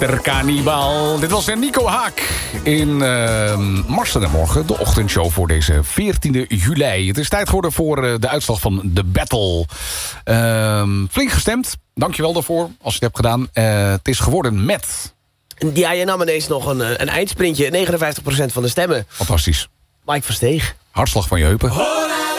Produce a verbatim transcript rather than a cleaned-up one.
mister Cannibal. Dit was Nico Haak in uh, Marsden en Morgen. De ochtendshow voor deze veertiende juli. Het is tijd geworden voor uh, de uitslag van de battle. Uh, flink gestemd. Dankjewel daarvoor, als je het hebt gedaan. Uh, het is geworden met... Ja, je nam ineens nog een, een eindsprintje. negenenvijftig procent van de stemmen. Fantastisch. Mike Versteeg. Hartslag van je heupen.